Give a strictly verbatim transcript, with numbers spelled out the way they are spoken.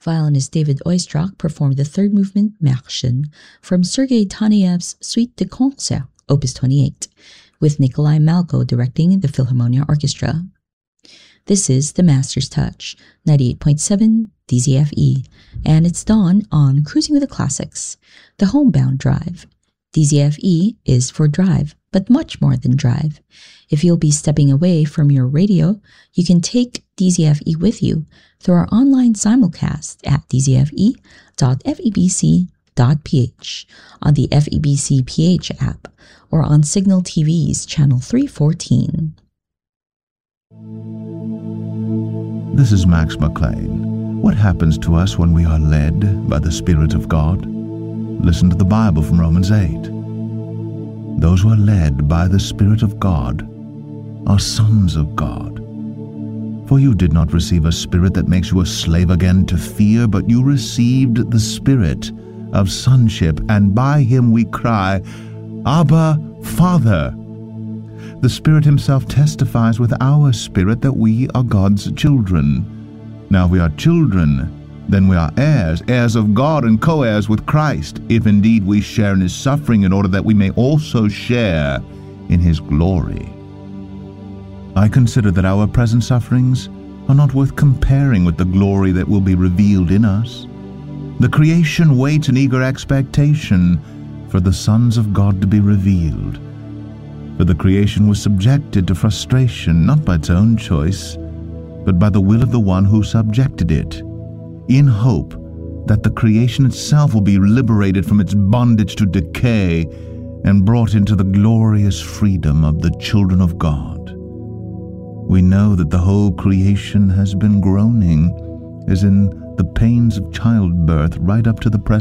Violinist David Oistrakh performed the third movement, Märchen, from Sergei Taneev's Suite de Concert, Opus twenty-eight, with Nikolai Malko directing the Philharmonia Orchestra. This is The Master's Touch, ninety-eight point seven D Z F E, and it's Dawn on Cruising with the Classics, the homebound drive. D Z F E is for drive, but much more than drive. If you'll be stepping away from your radio, you can take D Z F E with you through our online simulcast at d z f e dot f e b c dot p h, on the F E B C P H app, or on Signal T V's channel three fourteen. This is Max McLean. What happens to us when we are led by the Spirit of God? Listen to the Bible from Romans eight. Those who are led by the Spirit of God are sons of God. For you did not receive a spirit that makes you a slave again to fear, but you received the Spirit of sonship, and by him we cry, Abba, Father. The Spirit himself testifies with our spirit that we are God's children. Now if we are children, then we are heirs, heirs of God and co-heirs with Christ, if indeed we share in his suffering, in order that we may also share in his glory. I consider that our present sufferings are not worth comparing with the glory that will be revealed in us. The creation waits in eager expectation for the sons of God to be revealed. For the creation was subjected to frustration, not by its own choice, but by the will of the one who subjected it, in hope that the creation itself will be liberated from its bondage to decay and brought into the glorious freedom of the children of God. We know that the whole creation has been groaning, as in the pains of childbirth, right up to the present